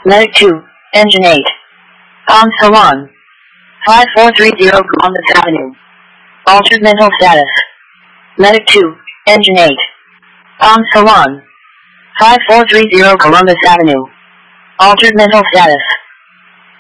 Medic 2, Engine 8. Console 1. 5430 Columbus Avenue. Altered mental status. Medic 2, Engine 8. Console 1. 5430 Columbus Avenue. Altered mental status.